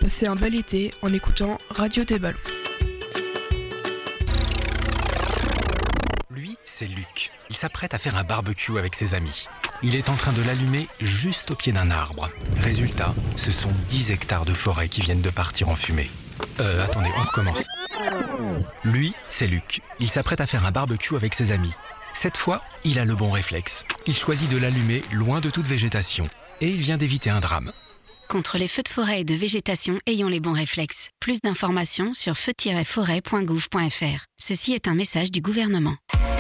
Passez un bel été en écoutant Radio des Ballons. Lui, c'est Luc. Il s'apprête à faire un barbecue avec ses amis. Il est en train de l'allumer juste au pied d'un arbre. Résultat, ce sont 10 hectares de forêt qui viennent de partir en fumée. Attendez, on recommence. Lui, c'est Luc. Il s'apprête à faire un barbecue avec ses amis. Cette fois, il a le bon réflexe. Il choisit de l'allumer loin de toute végétation. Et il vient d'éviter un drame. Contre les feux de forêt et de végétation, ayons les bons réflexes. Plus d'informations sur feu-forêt.gouv.fr. Ceci est un message du gouvernement.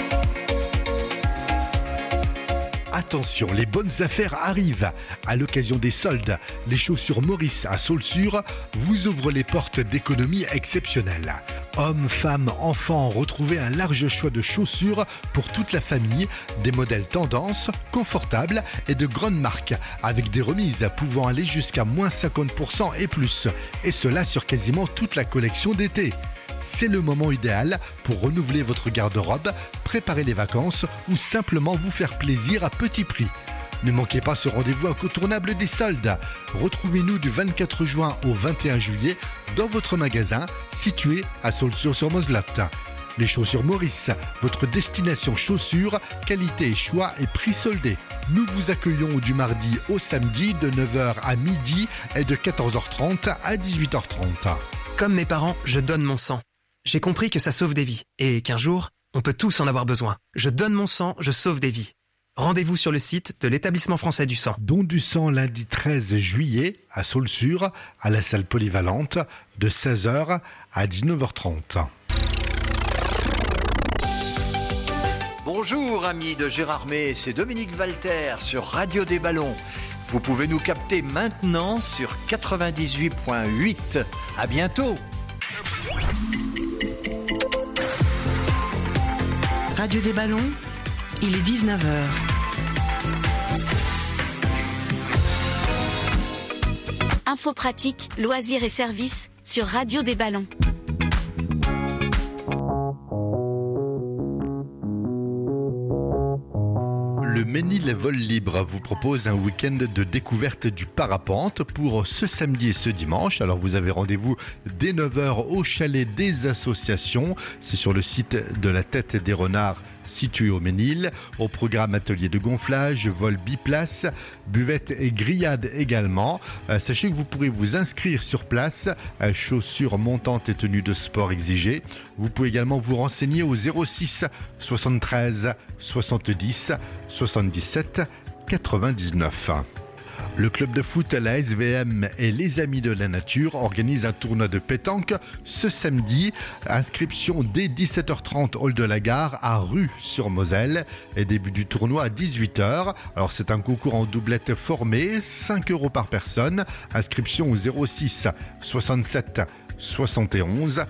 Attention, les bonnes affaires arrivent. À l'occasion des soldes, les chaussures Maurice à Saulxures vous ouvrent les portes d'économies exceptionnelles. Hommes, femmes, enfants, retrouvez un large choix de chaussures pour toute la famille, des modèles tendance, confortables et de grandes marques, avec des remises pouvant aller jusqu'à moins 50% et plus. Et cela sur quasiment toute la collection d'été. C'est le moment idéal pour renouveler votre garde-robe, préparer les vacances ou simplement vous faire plaisir à petit prix. Ne manquez pas ce rendez-vous incontournable des soldes. Retrouvez-nous du 24 juin au 21 juillet dans votre magasin situé à Saulxures-sur-Moselotte. Les chaussures Maurice, votre destination chaussures, qualité et choix et prix soldés. Nous vous accueillons du mardi au samedi de 9h à midi et de 14h30 à 18h30. Comme mes parents, je donne mon sang. J'ai compris que ça sauve des vies et qu'un jour, on peut tous en avoir besoin. Je donne mon sang, je sauve des vies. Rendez-vous sur le site de l'Établissement français du sang. Don du sang lundi 13 juillet à Saulxures, à la salle polyvalente, de 16h à 19h30. Bonjour amis de Gérardmer, c'est Dominique Walter sur Radio des Ballons. Vous pouvez nous capter maintenant sur 98.8. À bientôt. Radio des Ballons, il est 19h. Infos pratiques, loisirs et services sur Radio des Ballons. Le Ménil Vol Libre vous propose un week-end de découverte du parapente pour ce samedi et ce dimanche. Alors vous avez rendez-vous dès 9h au chalet des associations. C'est sur le site de la Tête des Renards situé au Ménil. Au programme atelier de gonflage, vol biplace, buvette et grillade également. Sachez que vous pourrez vous inscrire sur place, chaussures montantes et tenues de sport exigées. Vous pouvez également vous renseigner au 06 73 70 77 99. Le club de foot, la SVM et les Amis de la Nature organisent un tournoi de pétanque ce samedi. Inscription dès 17h30 hall de la Gare à Rue-sur-Moselle et début du tournoi à 18h. Alors c'est un concours en doublette formé, 5 € par personne. Inscription au 06 67 71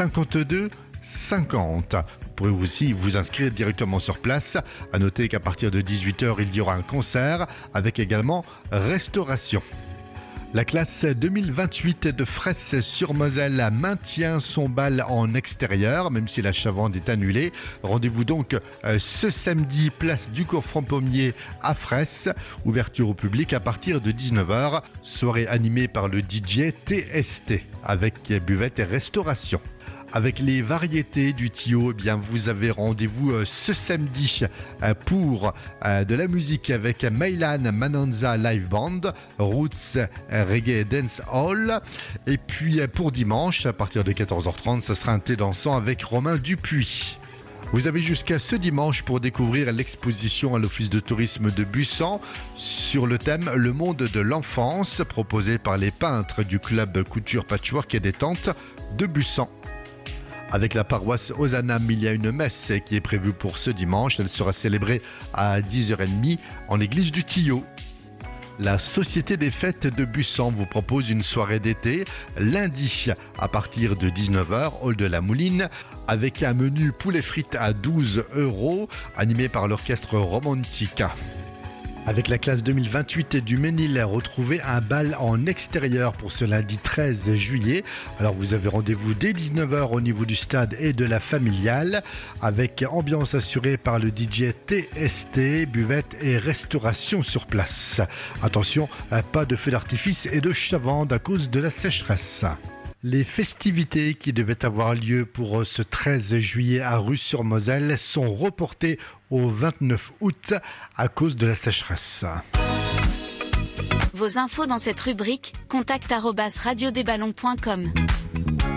52 50. Vous pouvez aussi vous inscrire directement sur place. À noter qu'à partir de 18h, il y aura un concert avec également restauration. La classe 2028 de Fresse-sur-Moselle maintient son bal en extérieur, même si la chavande est annulée. Rendez-vous donc ce samedi, place du cours Franc-Pommier à Fresse. Ouverture au public à partir de 19h. Soirée animée par le DJ TST avec buvette et restauration. Avec les variétés du Tio, eh bien vous avez rendez-vous ce samedi pour de la musique avec Mailan Mananza Live Band, Roots Reggae Dance Hall. Et puis pour dimanche, à partir de 14h30, ce sera un thé dansant avec Romain Dupuis. Vous avez jusqu'à ce dimanche pour découvrir l'exposition à l'Office de tourisme de Bussan sur le thème Le monde de l'enfance, proposé par les peintres du club Couture Patchwork et Détente de Bussan. Avec la paroisse Ozanam, il y a une messe qui est prévue pour ce dimanche. Elle sera célébrée à 10h30 en l'église du Tillot. La Société des Fêtes de Bussan vous propose une soirée d'été lundi à partir de 19h, hall de la Mouline, avec un menu poulet frites à 12 € animé par l'orchestre Romantica. Avec la classe 2028 du Ménil, retrouvez un bal en extérieur pour ce lundi 13 juillet. Alors vous avez rendez-vous dès 19h au niveau du stade et de la familiale, avec ambiance assurée par le DJ TST, buvette et restauration sur place. Attention, pas de feux d'artifice et de chavandes à cause de la sécheresse. Les festivités qui devaient avoir lieu pour ce 13 juillet à Rue-sur-Moselle sont reportées au 29 août à cause de la sécheresse. Vos infos dans cette rubrique, contact@radiodesballons.com.